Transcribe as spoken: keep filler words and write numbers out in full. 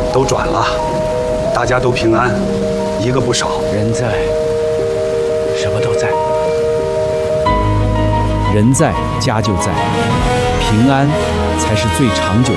都转了，大家都平安，一个不少。 人在，什么都在。 人在家就在，平安才是最长久